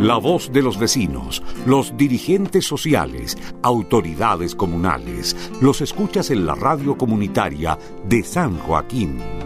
La voz de los vecinos, los dirigentes sociales, autoridades comunales, los escuchas en la radio comunitaria de San Joaquín.